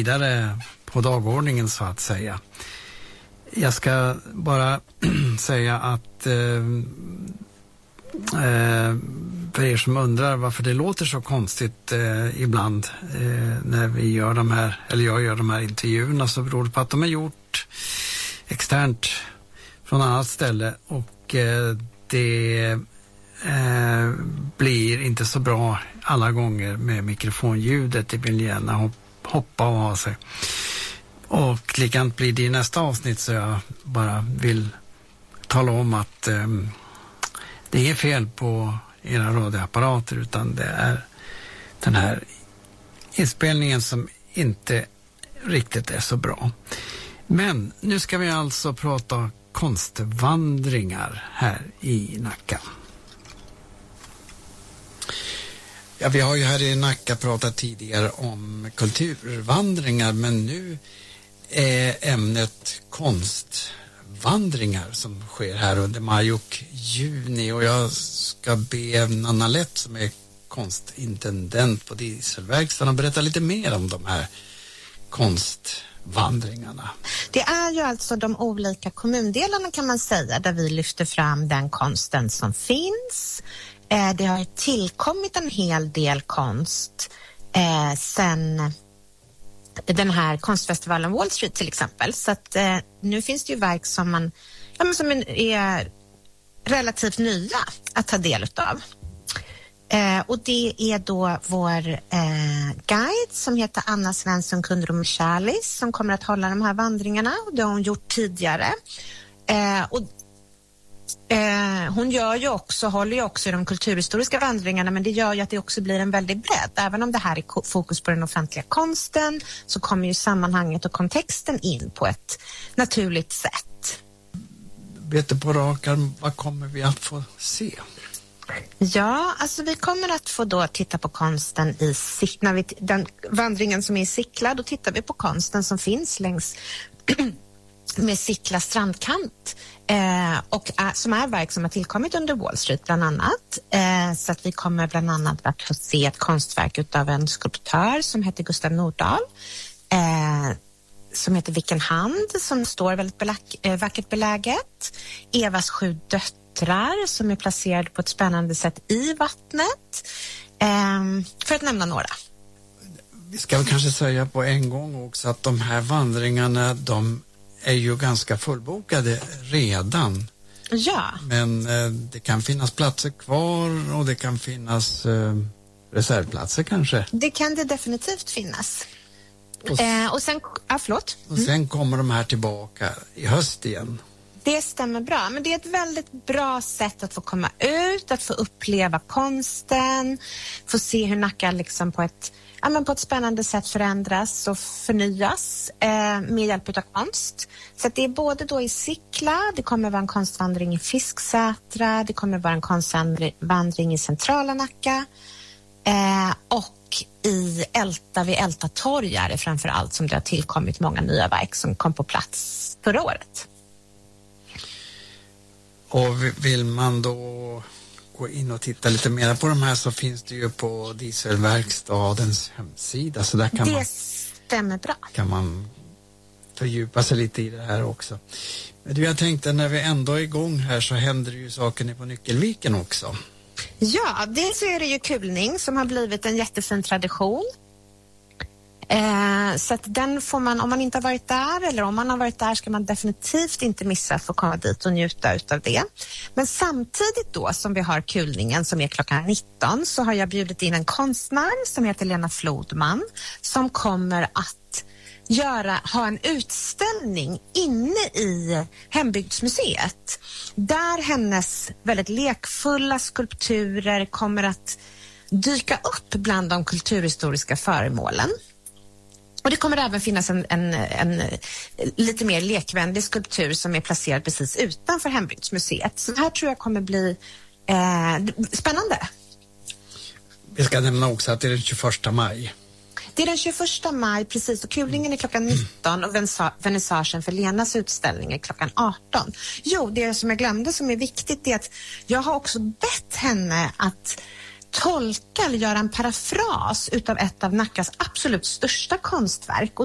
vidare på dagordningen så att säga. Jag ska bara säga att för er som undrar varför det låter så konstigt ibland när vi gör de här, eller jag gör de här intervjuerna, så beror det på att de är gjort externt från annat ställe och det blir inte så bra alla gånger med mikrofonljudet. Det vill gärna hoppa och ha sig. Och likadant blir det i nästa avsnitt, så jag bara vill tala om att det är fel på era radioapparater, utan det är den här inspelningen som inte riktigt är så bra. Men nu ska vi alltså prata konstvandringar här i Nacka. Ja, vi har ju här i Nacka pratat tidigare om kulturvandringar, men nu är ämnet konstvandringar som sker här under maj och juni, och jag ska be Nanna Lätt som är konstintendent på Dieselverkstan och berätta lite mer om de här konstvandringarna. Det är ju alltså de olika kommundelarna, kan man säga, där vi lyfter fram den konsten som finns. Det har ju tillkommit en hel del konst sen den här konstfestivalen Wall Street till exempel. Så att nu finns det ju verk som som är relativt nya att ta del utav. Och det är då vår guide som heter Anna Svensson Kundrum-Charlis som kommer att hålla de här vandringarna, och det har hon gjort tidigare. Hon håller ju också i de kulturhistoriska vandringarna, men det gör ju att det också blir en väldig bredd. Även om det här är fokus på den offentliga konsten, så kommer ju sammanhanget och kontexten in på ett naturligt sätt. Vet du på rak arm, vad kommer vi att få se? Ja, alltså vi kommer att få då titta på konsten i Sickla, den vandringen som är i Sickla. Då tittar vi på konsten som finns längs med Sickla strandkant och som är verk som har tillkommit under Wall Street bland annat. Så att vi kommer bland annat att få se ett konstverk utav en skulptör som heter Gustav Nordahl, som heter Vilken hand, som står väldigt vackert beläget. Evas 7 döttrar som är placerad på ett spännande sätt i vattnet. För att nämna några. Vi ska väl kanske säga på en gång också att de här vandringarna, de är ju ganska fullbokade redan. Ja. Men det kan finnas platser kvar och det kan finnas reservplatser kanske. Det kan det definitivt finnas. Och sen, förlåt. Och sen kommer de här tillbaka i höst igen. Det stämmer bra, men det är ett väldigt bra sätt att få komma ut, att få uppleva konsten, få se hur Nacka liksom på ett spännande sätt förändras och förnyas med hjälp av konst. Så att det är både då i Sickla, det kommer vara en konstvandring i Fisksätra, det kommer vara en konstvandring i centrala Nacka och i Älta vid Älta torg är det framför allt som det har tillkommit många nya verk som kom på plats förra året. Och vill man då gå in och titta lite mer på de här, så finns det ju på Dieselverkstadens hemsida, så där kan stämmer bra. Kan man fördjupa sig lite i det här också. Men jag tänkte, när vi ändå är igång här så händer det ju saker på Nyckelviken också. Ja, dels är det ju kulning som har blivit en jättefin tradition. Så att den får man, om man inte har varit där eller om man har varit där, ska man definitivt inte missa att få komma dit och njuta utav det. Men samtidigt då som vi har kulningen som är klockan 19, så har jag bjudit in en konstnär som heter Lena Flodman som kommer att ha en utställning inne i Hembygdsmuseet där hennes väldigt lekfulla skulpturer kommer att dyka upp bland de kulturhistoriska föremålen. Och det kommer även finnas en lite mer lekvänlig skulptur som är placerad precis utanför Hembygdsmuseet. Så det här tror jag kommer bli spännande. Vi ska nämna också att det är den 21 maj. Det är den 21 maj, precis. Och kulningen är klockan 19 och vernissagen för Lenas utställning är klockan 18. Jo, det som jag glömde som är viktigt är att jag har också bett henne att tolka eller göra en parafras utav ett av Nackas absolut största konstverk.